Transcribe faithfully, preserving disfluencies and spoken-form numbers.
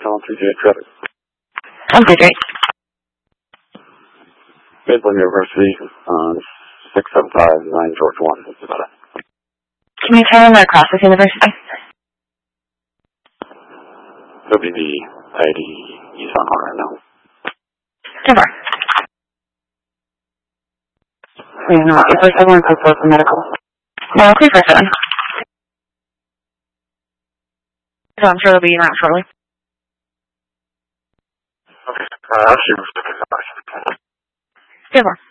Channel three J traffic. I'm three J. Midland University, uh, six seven five nine George one. That's about it. Can you tell me where across this university? W D I D East on right now. Never. Wait, no, eight four seven one four four for medical. No, three four seven. So I'm sure they'll be around shortly. Okay, uh, I'll shoot. Good one.